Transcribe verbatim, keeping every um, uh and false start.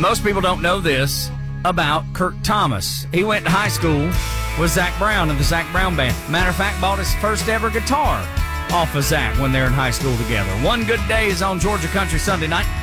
Most people don't know this about Kirk Thomas. He went to high school with Zach Brown in the Zach Brown Band. Matter of fact, bought his first ever guitar off of Zach when they're in high school together. One Good Day is on Georgia Country Sunday night.